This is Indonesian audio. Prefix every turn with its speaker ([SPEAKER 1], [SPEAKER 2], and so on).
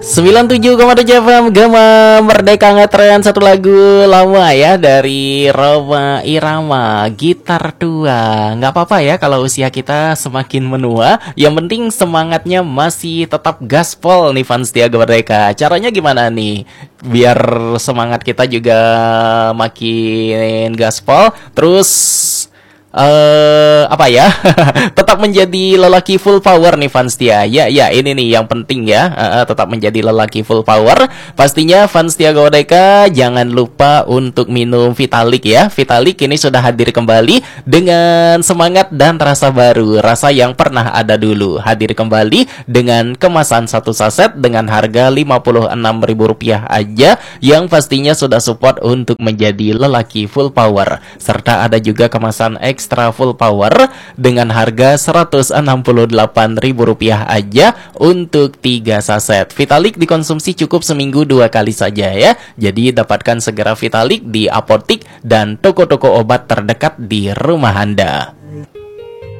[SPEAKER 1] 97,7 FM Gema Merdeka ngetren. Satu lagu lama ya dari Rhoma Irama, Gitar Tua. Nggak apa-apa ya kalau usia kita semakin menua, yang penting semangatnya masih tetap gaspol nih fans setia Gema Merdeka. Caranya gimana nih biar semangat kita juga makin gaspol? Terus apa ya? Tetap menjadi lelaki full power nih fans setia. Ya ini nih yang penting ya. Tetap menjadi lelaki full power. Pastinya fans setia Merdeka jangan lupa untuk minum Vitalik ya. Vitalik ini sudah hadir kembali dengan semangat dan rasa baru. Rasa yang pernah ada dulu. Hadir kembali dengan kemasan satu saset dengan harga Rp56.000 aja, yang pastinya sudah support untuk menjadi lelaki full power. Serta ada juga kemasan extra full power dengan harga Rp168.000 aja untuk 3 saset. Vitalik dikonsumsi cukup seminggu 2 kali saja ya. Jadi dapatkan segera Vitalik di apotik dan toko-toko obat terdekat di rumah Anda.